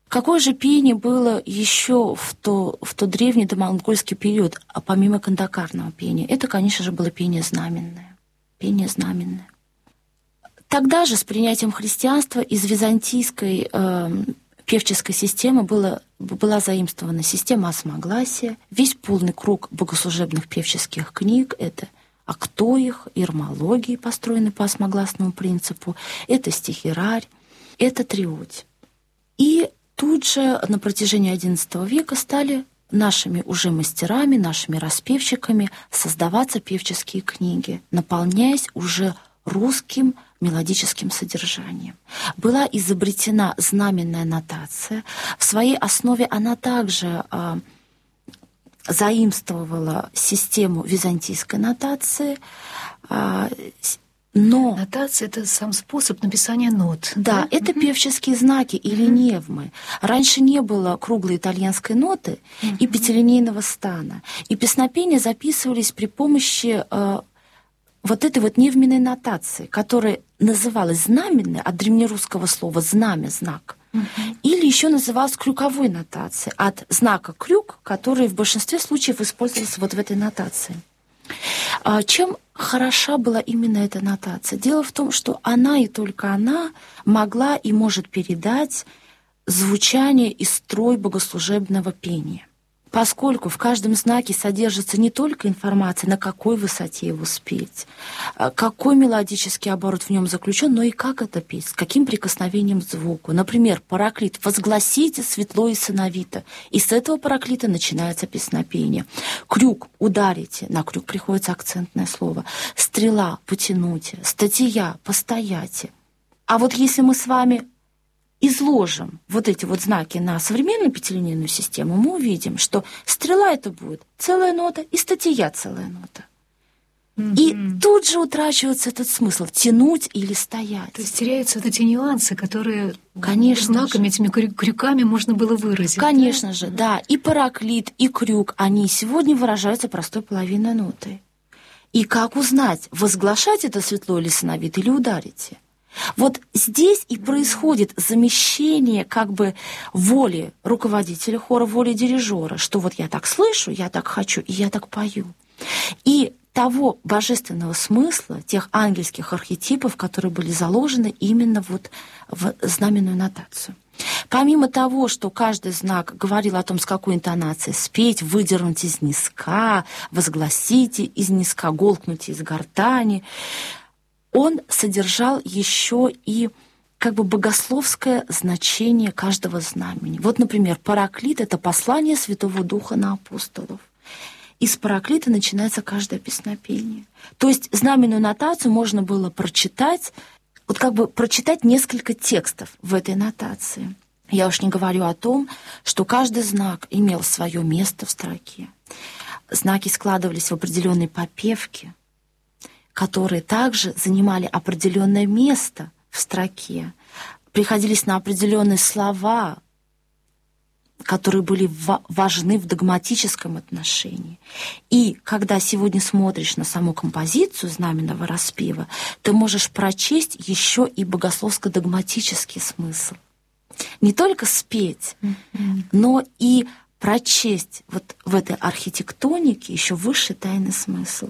Какое же пение было еще в тот древний домонгольский период, а помимо кандакарного пения? Это, конечно же, было пение знаменное. Пение знаменное. Тогда же с принятием христианства из византийской певческой системы была заимствована система осмогласия, весь полный круг богослужебных певческих книг — это актоих, ирмологии, построенные по осмогласному принципу, это стихирарь, это триодь. И тут же на протяжении XI века стали нашими уже мастерами, нашими распевщиками создаваться певческие книги, наполняясь уже русским мелодическим содержанием. Была изобретена знаменная нотация. В своей основе она также заимствовала систему византийской нотации, но... Нотация — это сам способ написания нот. Да, это певческие знаки или невмы. Раньше не было круглой итальянской ноты и пятилинейного стана. И песнопения записывались при помощи вот этой вот невменной нотации, которая называлась знаменной, от древнерусского слова «знамя», «знак». Или еще называлась крюковой нотацией, от знака «крюк», который в большинстве случаев использовался вот в этой нотации. Чем хороша была именно эта нотация? Дело в том, что она и только она могла и может передать звучание и строй богослужебного пения. Поскольку в каждом знаке содержится не только информация, на какой высоте его спеть, какой мелодический оборот в нем заключен, но и как это петь, с каким прикосновением к звуку. Например, параклит «возгласите светло и сыновито», и с этого параклита начинается песнопение. Крюк «ударите», на крюк приходится акцентное слово. Стрела «потянуте», статья «постояте». А вот если мы с вами изложим вот эти вот знаки на современную пятилинейную систему, мы увидим, что стрела — это будет целая нота, и статья — целая нота. И тут же утрачивается этот смысл — тянуть или стоять. То есть теряются вот эти нюансы, которые, конечно, знаками, этими крюками можно было выразить. Конечно же, да. И параклит, и крюк, они сегодня выражаются простой половиной ноты. И как узнать, возглашать это светло или сыновито, или ударите? Вот здесь и происходит замещение как бы воли руководителя хора, воли дирижера, что вот я так слышу, я так хочу, и я так пою. И того божественного смысла, тех ангельских архетипов, которые были заложены именно вот в знаменную нотацию. Помимо того, что каждый знак говорил о том, с какой интонацией спеть, выдернуть из низка, возгласите из низка, голкнуть из гортани, он содержал еще и как бы богословское значение каждого знамени. Вот, например, параклит — это послание Святого Духа на апостолов. Из параклита начинается каждое песнопение. То есть знаменную нотацию можно было прочитать, вот как бы прочитать несколько текстов в этой нотации. Я уж не говорю о том, что каждый знак имел свое место в строке. Знаки складывались в определенной попевке, которые также занимали определенное место в строке, приходились на определенные слова, которые были важны в догматическом отношении. И когда сегодня смотришь на саму композицию знаменного распева, ты можешь прочесть еще и богословско-догматический смысл. Не только спеть, но и прочесть вот в этой архитектонике еще высший тайный смысл.